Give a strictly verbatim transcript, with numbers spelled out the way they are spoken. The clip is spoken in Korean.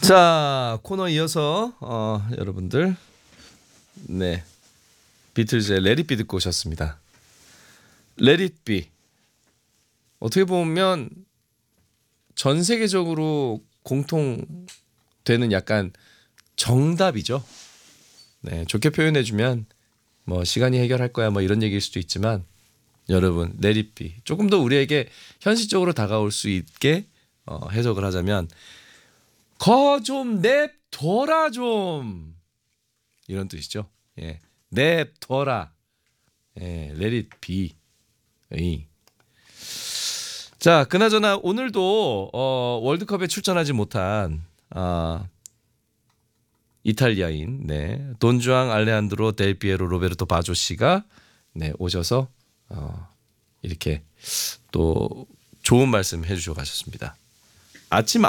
자, 코너 이어서 어, 여러분들 네 비틀즈의 Let It Be 듣고 오셨습니다. Let It Be 어떻게 보면 전 세계적으로 공통되는 약간 정답이죠. 네, 좋게 표현해주면 뭐 시간이 해결할 거야 뭐 이런 얘기일 수도 있지만 여러분 Let It Be 조금 더 우리에게 현실적으로 다가올 수 있게 어, 해석을 하자면 거 좀 냅둬라 좀 이런 뜻이죠. 예, 냅둬라. 예, Let It Be. 이. 자, 그나저나 오늘도 어, 월드컵에 출전하지 못한 아, 이탈리아인 네, 돈주앙 알레한드로 델 피에로 로베르토 바조 씨가 네, 오셔서 어, 이렇게 또 좋은 말씀 해주셔 가셨습니다. 아침